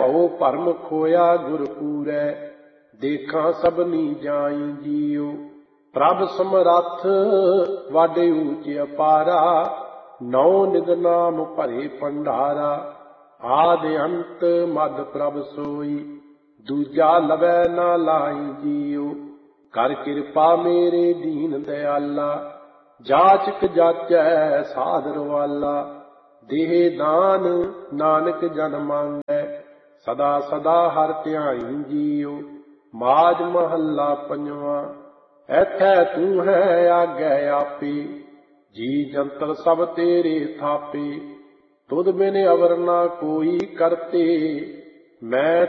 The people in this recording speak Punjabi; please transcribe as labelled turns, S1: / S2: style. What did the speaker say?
S1: ਭਉ ਭਰਮ ਖੋਇਆ ਗੁਰ ਪੂਰੈ, ਦੇਖਾਂ ਸਭਨੀ ਜਾਈ ਜੀਉ। ਪ੍ਰਭ ਸਮਰੱਥ ਵੱਡ ਊਚ ਅਪਾਰਾ, ਨੌ ਨਿਧ ਨਾਮ ਭਰੇ ਭੰਡਾਰਾ। ਆਦਿ ਅੰਤ ਮਧ ਪ੍ਰਭ ਸੋਈ, ਦੂਜਾ ਲਵੈ ਨਾ ਲਾਈ ਜੀਉ। ਕਰ ਕਿਰਪਾ ਮੇਰੇ ਦੀਨ ਦਿਆਲਾ, ਜਾਚਕ ਜਾਚੈ ਸਾਧਰ ਵਾਲਾ। ਦੇਹ ਦਾਨ ਨਾਨਕ ਜਨ ਮੰਗੈ, ਸਦਾ ਸਦਾ ਹਰਿ ਧਿਆਈ ਜੀਉ। ਮਾਝ ਮਹੱਲਾ ਪੰਜਵਾਂ। ਐਥੈ ਤੂੰ ਹੈ ਆਗੈ ਆਪੇ, ਜੀ ਜੰਤਰ ਸਭ ਤੇਰੇ ਥਾਪੇ। ਤੁਧ ਬਿਨ ਅਵਰ ਨਾ ਕੋਈ ਕਰਤੇ, ਮੈਂ